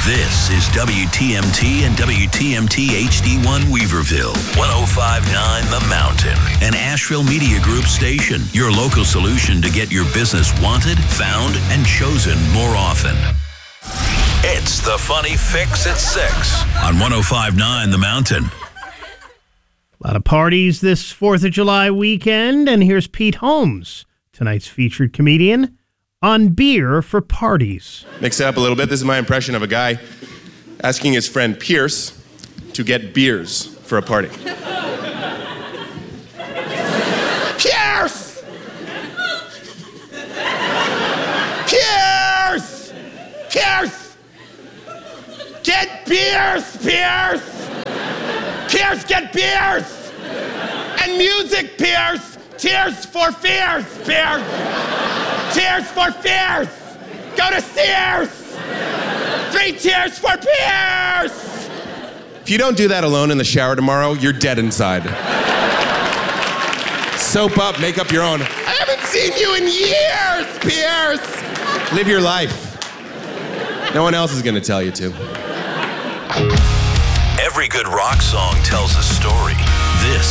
This is WTMT and WTMT HD1 Weaverville, 105.9 The Mountain, an Asheville Media Group station, your local solution to get your business wanted, found, and chosen more often. It's the Funny Fix at 6 on 105.9 The Mountain. A lot of parties this 4th of July weekend, and here's Pete Holmes, tonight's featured comedian, on beer for parties. Mix it up a little bit. This is my impression of a guy asking his friend Pierce to get beers for a party. Pierce! Pierce! Pierce! Get beers, Pierce! Pierce, get beers! And music, Pierce! Tears for Fears, Pierce! Tears for Fears! Go to Sears! 3 tears for Pierce! If you don't do that alone in the shower tomorrow, you're dead inside. Soap up, make up your own. I haven't seen you in years, Pierce! Live your life. No one else is gonna tell you to. Every good rock song tells a story. This